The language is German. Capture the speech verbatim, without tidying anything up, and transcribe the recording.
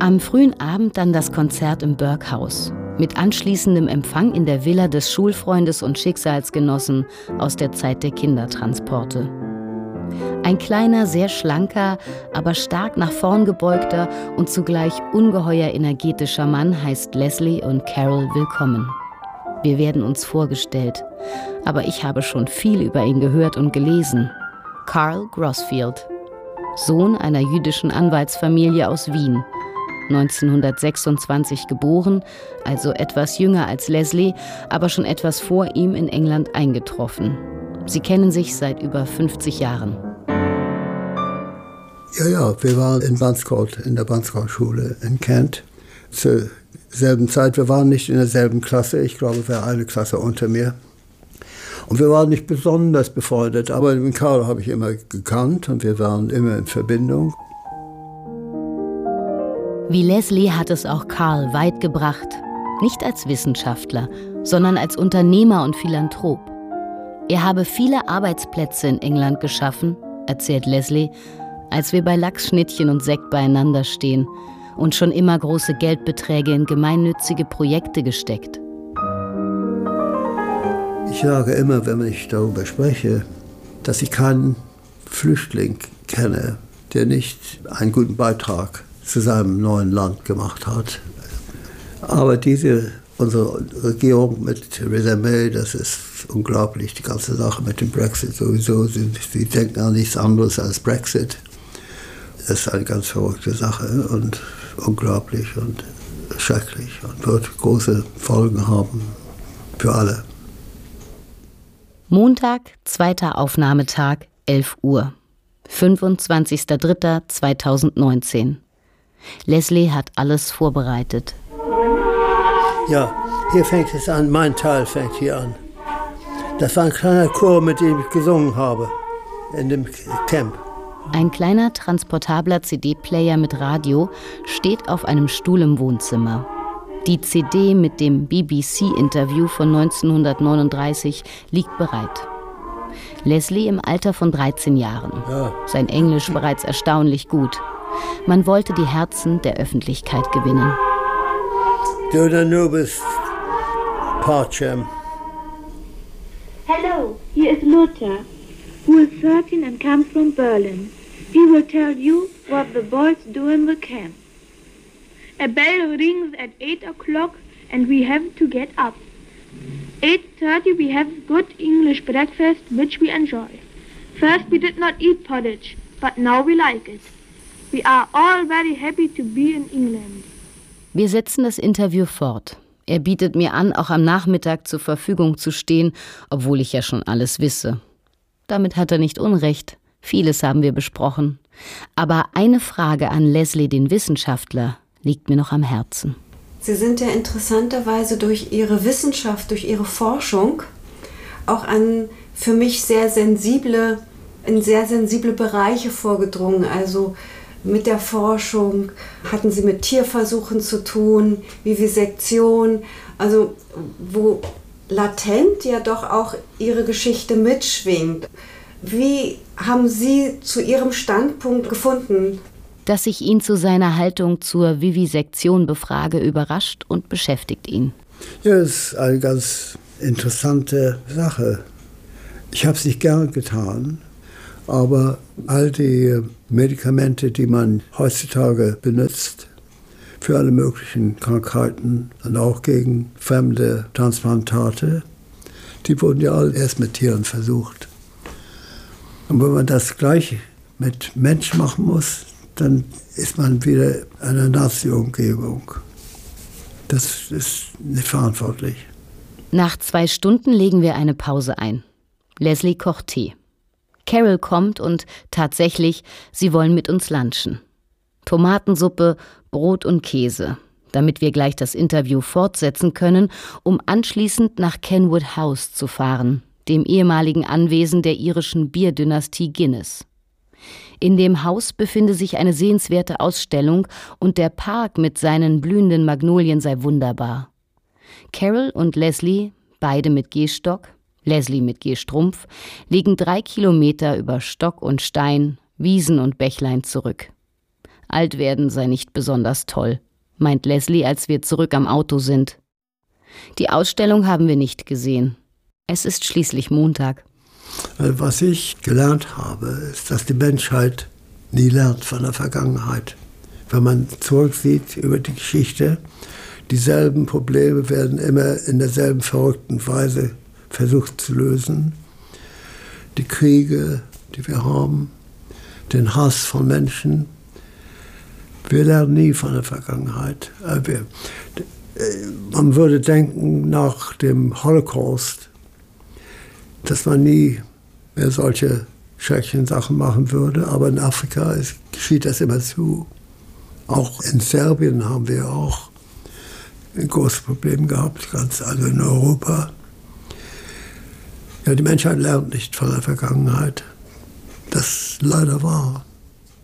Am frühen Abend dann das Konzert im Burke House mit anschließendem Empfang in der Villa des Schulfreundes und Schicksalsgenossen aus der Zeit der Kindertransporte. Ein kleiner, sehr schlanker, aber stark nach vorn gebeugter und zugleich ungeheuer energetischer Mann heißt Leslie und Carol willkommen. Wir werden uns vorgestellt, aber ich habe schon viel über ihn gehört und gelesen. Carl Grossfield, Sohn einer jüdischen Anwaltsfamilie aus Wien, neunzehnhundertsechsundzwanzig geboren, also etwas jünger als Leslie, aber schon etwas vor ihm in England eingetroffen. Sie kennen sich seit über fünfzig Jahren. Ja, ja, wir waren in Banscourt, in der Banscourt-Schule in Kent. Zur selben Zeit, wir waren nicht in derselben Klasse, ich glaube, es war eine Klasse unter mir. Und wir waren nicht besonders befreundet, aber den Karl habe ich immer gekannt und wir waren immer in Verbindung. Wie Leslie hat es auch Carl weit gebracht. Nicht als Wissenschaftler, sondern als Unternehmer und Philanthrop. Er habe viele Arbeitsplätze in England geschaffen, erzählt Leslie, als wir bei Lachsschnittchen und Sekt beieinander stehen und schon immer große Geldbeträge in gemeinnützige Projekte gesteckt. Ich sage immer, wenn ich darüber spreche, dass ich keinen Flüchtling kenne, der nicht einen guten Beitrag zu seinem neuen Land gemacht hat. Aber diese, unsere Regierung mit Theresa May, das ist unglaublich, die ganze Sache mit dem Brexit sowieso. Sie, sie denken an nichts anderes als Brexit. Das ist eine ganz verrückte Sache und unglaublich und schrecklich und wird große Folgen haben für alle. Montag, zweiter Aufnahmetag, elf Uhr. fünfundzwanzigster dritter zweitausendneunzehn. Leslie hat alles vorbereitet. Ja, hier fängt es an, mein Teil fängt hier an. Das war ein kleiner Chor, mit dem ich gesungen habe, in dem Camp. Ein kleiner transportabler C D-Player mit Radio steht auf einem Stuhl im Wohnzimmer. Die C D mit dem B B C-Interview von neunzehnhundertneununddreißig liegt bereit. Leslie im Alter von dreizehn Jahren. Ja. Sein Englisch bereits erstaunlich gut. Man wollte die Herzen der Öffentlichkeit gewinnen. Du Danubis, Parchem. Hello, here is Lothar, who is thirteen and comes from Berlin. He will tell you what the boys do in the camp. A bell rings at eight o'clock and we have to get up. eight thirty we have good English breakfast which we enjoy. First we did not eat pottage, but now we like it. We are all very happy to be in England. Wir setzen das Interview fort. Er bietet mir an, auch am Nachmittag zur Verfügung zu stehen, obwohl ich ja schon alles wisse. Damit hat er nicht unrecht. Vieles haben wir besprochen. Aber eine Frage an Leslie, den Wissenschaftler, liegt mir noch am Herzen. Sie sind ja interessanterweise durch Ihre Wissenschaft, durch Ihre Forschung auch an für mich sehr sensible, in sehr sensible Bereiche vorgedrungen. Also mit der Forschung hatten Sie mit Tierversuchen zu tun, Vivisektion, also wo latent ja doch auch Ihre Geschichte mitschwingt. Wie haben Sie zu Ihrem Standpunkt gefunden? Dass ich ihn zu seiner Haltung zur Vivisektion befrage, überrascht und beschäftigt ihn. Ja, das ist eine ganz interessante Sache. Ich habe es nicht gern getan, aber all die Medikamente, die man heutzutage benutzt, für alle möglichen Krankheiten und auch gegen fremde Transplantate, die wurden ja alle erst mit Tieren versucht. Und wenn man das gleich mit Menschen machen muss, dann ist man wieder eine Nazi-Umgebung. Das ist nicht verantwortlich. Nach zwei Stunden legen wir eine Pause ein. Leslie kocht Tee. Carol kommt und tatsächlich, sie wollen mit uns lunchen. Tomatensuppe, Brot und Käse, damit wir gleich das Interview fortsetzen können, um anschließend nach Kenwood House zu fahren, dem ehemaligen Anwesen der irischen Bierdynastie Guinness. In dem Haus befinde sich eine sehenswerte Ausstellung und der Park mit seinen blühenden Magnolien sei wunderbar. Carol und Leslie, beide mit Gehstock, Leslie mit Gehstrumpf, legen drei Kilometer über Stock und Stein, Wiesen und Bächlein zurück. Alt werden sei nicht besonders toll, meint Leslie, als wir zurück am Auto sind. Die Ausstellung haben wir nicht gesehen. Es ist schließlich Montag. Was ich gelernt habe, ist, dass die Menschheit nie lernt von der Vergangenheit. Wenn man zurücksieht über die Geschichte, dieselben Probleme werden immer in derselben verrückten Weise versucht zu lösen. Die Kriege, die wir haben, den Hass von Menschen. Wir lernen nie von der Vergangenheit. Wir, man würde denken, nach dem Holocaust, dass man nie mehr solche schrecklichen Sachen machen würde. Aber in Afrika ist, geschieht das immer zu. Auch in Serbien haben wir auch ein großes Problem gehabt, ganz also in Europa. Ja, die Menschheit lernt nicht von der Vergangenheit. Das ist leider wahr.